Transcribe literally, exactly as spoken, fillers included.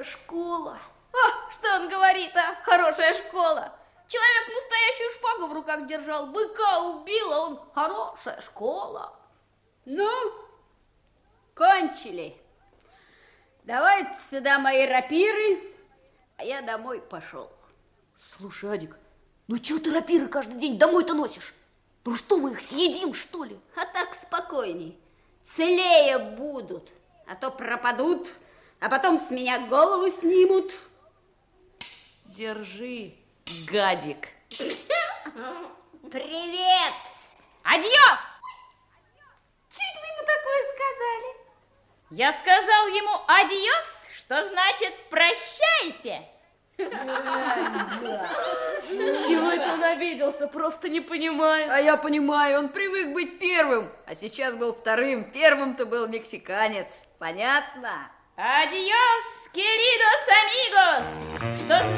школа. А, что он говорит, а? Хорошая школа. Человек настоящую шпагу в руках держал, быка убил, а он хорошая школа. Ну, кончили. Давайте сюда мои рапиры, а я домой пошел. Слушай, Адик, ну чё ты рапиры каждый день домой-то носишь? Ну что, мы их съедим, что ли? А так спокойней. Целее будут, а то пропадут, а потом с меня голову снимут. Держи, гадик. Привет! Адьос! Что это вы ему такое сказали? Я сказал ему адьос, что значит прощайте. Чего это он обиделся? Просто не понимаю. А я понимаю, он привык быть первым, а сейчас был вторым. Первым-то был мексиканец. Понятно? Адьос, queridos amigos! Что